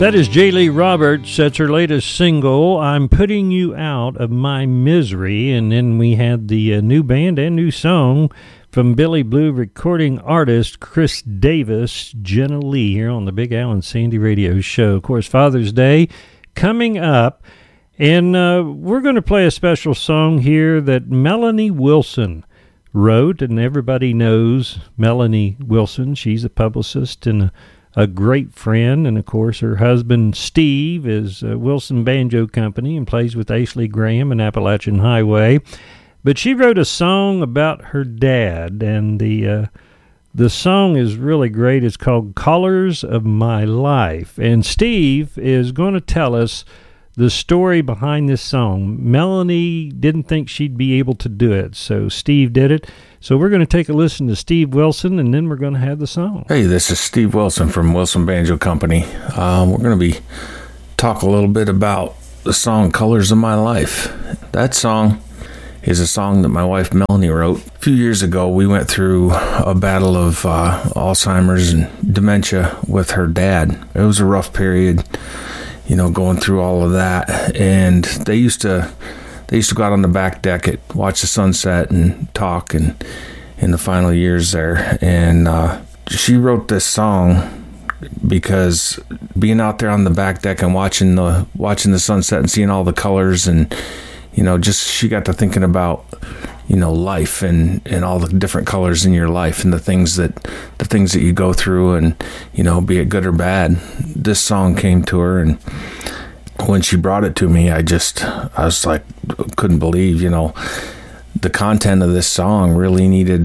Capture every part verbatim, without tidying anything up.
That is J. Lee Roberts. That's her latest single, I'm Putting You Out of My Misery. And then we had the uh, new band and new song from Billy Blue recording artist Chris Davis, Jenna Lee, here on the Big Al and Sandy Radio Show. Of course, Father's Day coming up. And uh, we're going to play a special song here that Melanie Wilson wrote. And everybody knows Melanie Wilson. She's a publicist and a a great friend, and of course her husband Steve is uh, Wilson Banjo Company and plays with Ashley Graham and Appalachian Highway. But she wrote a song about her dad, and the uh, the song is really great. It's called Colors of My Life, and Steve is going to tell us the story behind this song. Melanie didn't think she'd be able to do it, so Steve did it. So we're going to take a listen to Steve Wilson, and then we're going to have the song. Hey, this is Steve Wilson from Wilson Banjo Company. Uh, we're going to be talk a little bit about the song Colors of My Life. That song is a song that my wife Melanie wrote. A few years ago, we went through a battle of uh, Alzheimer's and dementia with her dad. It was a rough period, you know, going through all of that. And they used to... They used to go out on the back deck, at, watch the sunset, and talk. And in the final years there, and uh, she wrote this song because being out there on the back deck and watching the watching the sunset and seeing all the colors, and you know, just she got to thinking about, you know, life and, and all the different colors in your life and the things that the things that you go through, and you know, be it good or bad. This song came to her, and when she brought it to me, I just, I was like, couldn't believe, you know, the content of this song really needed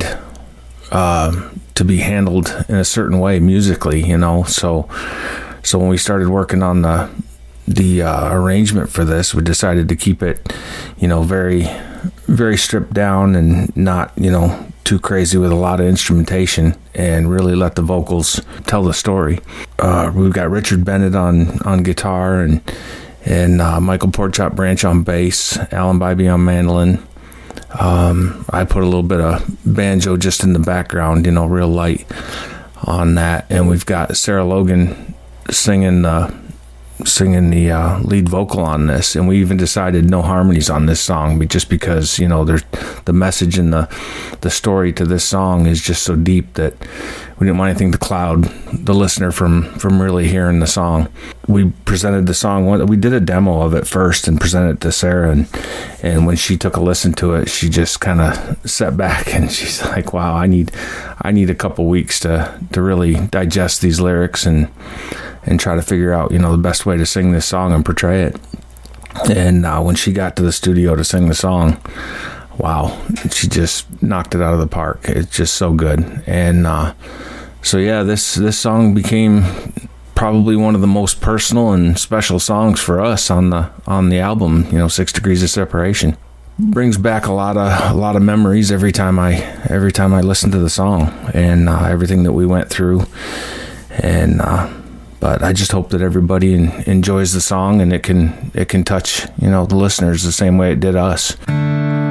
uh, to be handled in a certain way musically, you know. So, so when we started working on the the uh, arrangement for this, we decided to keep it, you know, very, very stripped down and not, you know, too crazy with a lot of instrumentation, and really let the vocals tell the story. Uh, we've got Richard Bennett on, on guitar, and and uh, Michael Porkchop Branch on bass, Alan Bybee on mandolin. Um, I put a little bit of banjo just in the background, you know, real light on that. And we've got Sarah Logan singing the singing the uh, lead vocal on this, and we even decided no harmonies on this song, just because, you know, there's the message and the the story to this song is just so deep that we didn't want anything to cloud the listener from from really hearing the song. We presented the song, we did a demo of it first and presented it to Sarah, and and when she took a listen to it, she just kind of sat back and she's like, wow, I need I need a couple weeks to to really digest these lyrics and and try to figure out, you know, the best way to sing this song and portray it. And uh, when she got to the studio to sing the song, wow, she just knocked it out of the park. It's just so good. And uh, so, yeah, this, this song became probably one of the most personal and special songs for us on the on the album, you know, Six Degrees of Separation. Brings back a lot of a lot of memories every time I every time I listen to the song, and uh, everything that we went through. And uh, But I just hope that everybody enjoys the song, and it can it can touch, you know, the listeners the same way it did us.